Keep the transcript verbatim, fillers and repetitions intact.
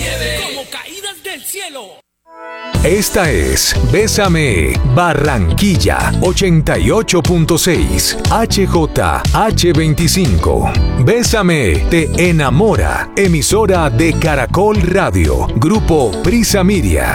nieve, como caídas del cielo. Esta es Bésame Barranquilla ochenta y ocho punto seis H J H veinticinco. Bésame te enamora. Emisora de Caracol Radio. Grupo Prisa Media.